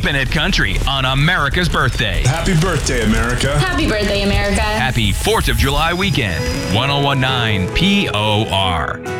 Keeping It Country on America's birthday. Happy birthday, America. Happy birthday, America. Happy 4th of July weekend. 1019 POR.